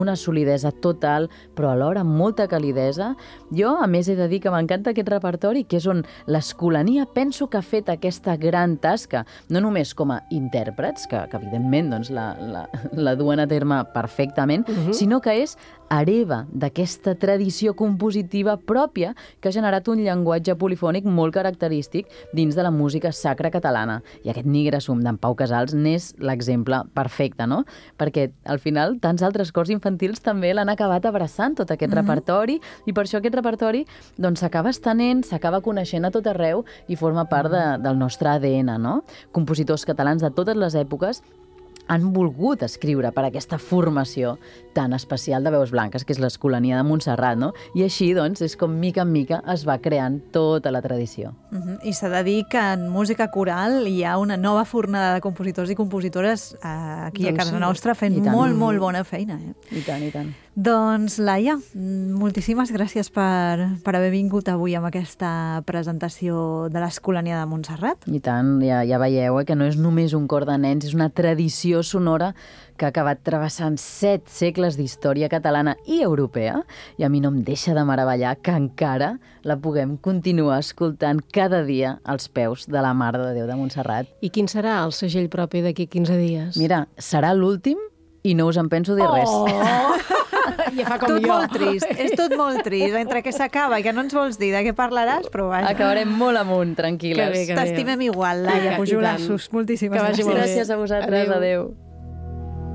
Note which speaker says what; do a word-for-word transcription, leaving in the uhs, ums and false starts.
Speaker 1: una solidesa total, però alhora amb molta calidesa. Jo, a més, he de dir que m'encanta aquest repertori, que és on l'Escolania penso que ha fet aquesta gran tasca, no només com a intèrprets, que, que evidentment doncs, la, la, la duen a terme perfectament, uh-huh. sinó que és hereva d'aquesta tradició compositiva pròpia que ha generat un llenguatge polifònic molt característic dins de la música sacra catalana. I aquest Nigre Sum d'en Pau Casals n'és l'exemple perfecte, no? Perquè, al final, tants altres cors infantils també l'han acabat abraçant, tot aquest mm-hmm. repertori, i per això aquest repertori doncs, s'acaba estenent, s'acaba coneixent a tot arreu i forma part de, del nostre A D N, no? Compositors catalans de totes les èpoques han volgut escriure per aquesta formació tan especial de veus blanques, que és l'Escolania de Montserrat, no? I així, doncs, és com mica en mica es va creant tota la tradició.
Speaker 2: Uh-huh. I s'ha de dir que en música coral hi ha una nova fornada de compositors i compositores eh, aquí doncs a casa sí. nostra fent molt, molt bona feina. Eh?
Speaker 1: I tant, i tant.
Speaker 2: Doncs, Laia, moltíssimes gràcies per, per haver vingut avui amb aquesta presentació de l'Escolania de Montserrat.
Speaker 1: I tant, ja, ja veieu eh, que no és només un cor de nens, és una tradició sonora que ha acabat travessant set segles d'història catalana i europea, i a mi no em deixa de meravellar que encara la puguem continuar escoltant cada dia als peus de la Mare de Déu de Montserrat.
Speaker 3: I quin serà el segell propi d'aquí quinze dies?
Speaker 1: Mira, serà l'últim i no us en penso dir
Speaker 3: oh!
Speaker 1: res.
Speaker 3: Ja fa com
Speaker 2: tot
Speaker 3: jo.
Speaker 2: molt trist, és tot molt trist. Entre què s'acaba i que no ens vols dir de què parlaràs, però vaja.
Speaker 1: Acabarem molt amunt, tranquil·les.
Speaker 2: T'estimem igual, Laia Pujolassos. Moltíssimes gràcies.
Speaker 1: Gràcies a vosaltres, adéu. adéu.